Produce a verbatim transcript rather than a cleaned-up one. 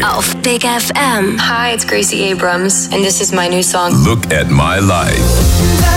auf Big F M. Hi, it's Gracie Abrams, and this is my new song. Look at My Life.